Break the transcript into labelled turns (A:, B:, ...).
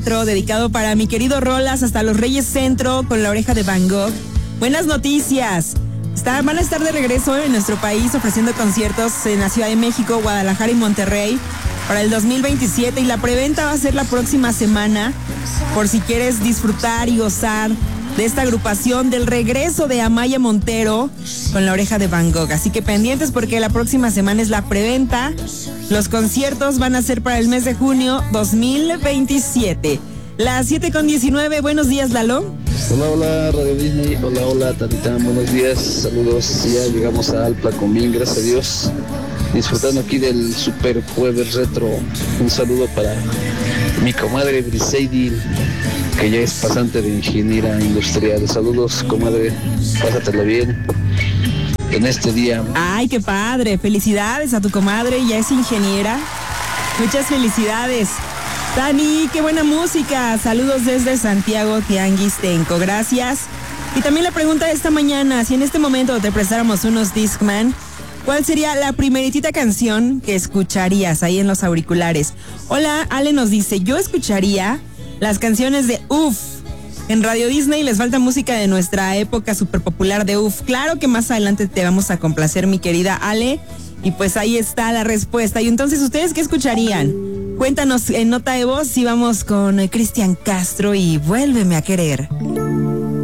A: dedicado para mi querido Rolas hasta Los Reyes Centro con La Oreja de Van Gogh. Buenas noticias. Van a estar de regreso en nuestro país ofreciendo conciertos en la Ciudad de México, Guadalajara y Monterrey para el 2027 y la preventa va a ser la próxima semana por si quieres disfrutar y gozar de esta agrupación del regreso de Amaya Montero con La Oreja de Van Gogh. Así que pendientes porque la próxima semana es la preventa. Los conciertos van a ser para el mes de junio 2027. Las 7:19. Buenos días, Lalo.
B: Hola, Radio Disney. Hola, Tatitán. Buenos días. Saludos. Ya llegamos a Alpla con bien, gracias a Dios. Disfrutando aquí del Super Jueves Retro. Un saludo para mi comadre Briseidil, que ya es pasante de ingeniera industrial. Saludos, comadre. Pásatelo bien en este día.
A: Ay, qué padre. Felicidades a tu comadre. Ya es ingeniera. Muchas felicidades. Dani, qué buena música. Saludos desde Santiago Tianguistenco. Gracias. Y también la pregunta de esta mañana, si en este momento te prestáramos unos Discman, ¿cuál sería la primeritita canción que escucharías ahí en los auriculares? Hola, Ale nos dice, yo escucharía las canciones de UF. En Radio Disney les falta música de nuestra época súper popular de UF. Claro que más adelante te vamos a complacer, mi querida Ale. Y pues ahí está la respuesta. Y entonces, ¿ustedes qué escucharían? Cuéntanos en nota de voz si vamos con Cristian Castro y Vuélveme a querer.